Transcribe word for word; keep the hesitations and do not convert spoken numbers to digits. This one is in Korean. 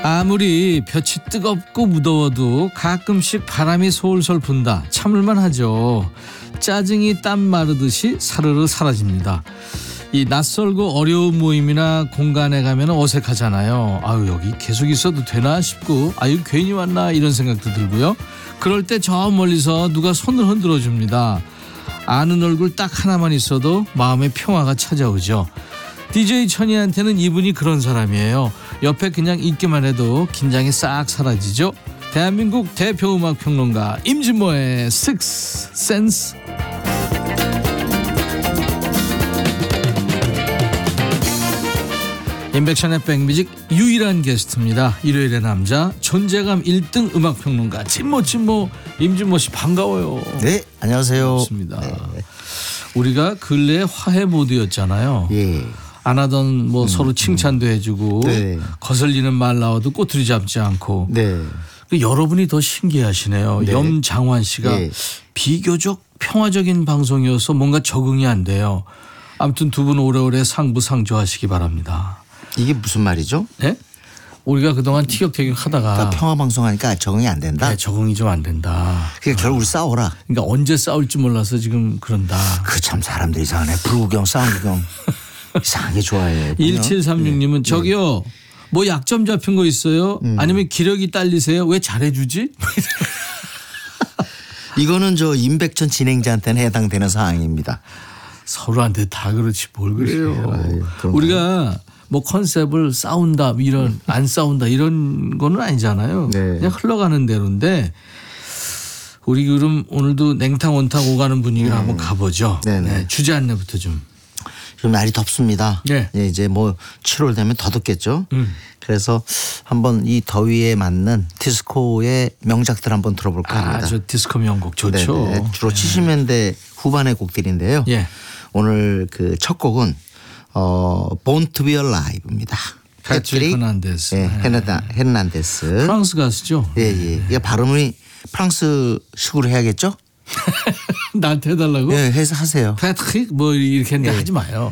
아무리 볕이 뜨겁고 무더워도 가끔씩 바람이 솔솔 분다. 참을만 하죠. 짜증이 땀 마르듯이 사르르 사라집니다. 이 낯설고 어려운 모임이나 공간에 가면 어색하잖아요. 아유, 여기 계속 있어도 되나 싶고, 아유, 괜히 왔나 이런 생각도 들고요. 그럴 때 저 멀리서 누가 손을 흔들어 줍니다. 아는 얼굴 딱 하나만 있어도 마음의 평화가 찾아오죠. 디제이 천이한테는 이분이 그런 사람이에요. 옆에 그냥 있기만 해도 긴장이 싹 사라지죠. 대한민국 대표 음악 평론가 임진모의 Sixth Sense. 인백션의 백뮤직 유일한 게스트입니다. 일요일의 남자 존재감 일 등 음악 평론가 진모 진모 임진모 씨 반가워요. 네, 안녕하세요. 반갑습니다. 네. 우리가 근래에 화해 모드였잖아요. 예. 안 하던 뭐 음, 서로 칭찬도 음. 해주고 네. 거슬리는 말 나와도 꼬투리 잡지 않고. 네. 여러분이 더 신기하시네요. 네. 염장환 씨가 네. 비교적 평화적인 방송이어서 뭔가 적응이 안 돼요. 아무튼 두 분 오래오래 상부상조하시기 바랍니다. 이게 무슨 말이죠? 네? 우리가 그동안 티격태격 하다가 그러니까 평화방송하니까 적응이 안 된다? 네, 적응이 좀 안 된다. 그러니까 결국 우리 싸워라. 그러니까 언제 싸울지 몰라서 지금 그런다. 그 참 사람들이 이상하네. 불구경 싸움구경 이상하게 좋아해. 일칠삼육 님은 네. 저기요 뭐 약점 잡힌 거 있어요? 음. 아니면 기력이 딸리세요? 왜 잘해주지? 이거는 저 임백천 진행자한테는 해당되는 사항입니다. 서로한테 다 그렇지 뭘 그래요. 아유, 우리가 뭐 컨셉을 싸운다 이런 안 싸운다 이런 거는 아니잖아요. 네. 그냥 흘러가는 대로인데 우리 그럼 오늘도 냉탕 온탕 오가는 분위기로 음. 한번 가보죠. 네, 주제 안내부터 좀. 지금 날이 덥습니다. 네. 네, 이제 뭐 칠월 되면 더 덥겠죠. 음. 그래서 한번 이 더위에 맞는 디스코의 명작들 한번 들어볼까 합니다. 아, 저 디스코 명곡 좋죠. 네네. 주로 네. 칠십 년대 후반의 곡들인데요. 예. 오늘 그 첫 곡은 어, Born to be Alive입니다. 패트릭 헤난데스. 예, 헤나다, 헤난데스. 프랑스 가수죠. 예, 예. 이게 발음이 프랑스식으로 해야겠죠? 나한테 해달라고? 예, 해서 하세요. 패트릭 뭐 이렇게 예. 하지 마요.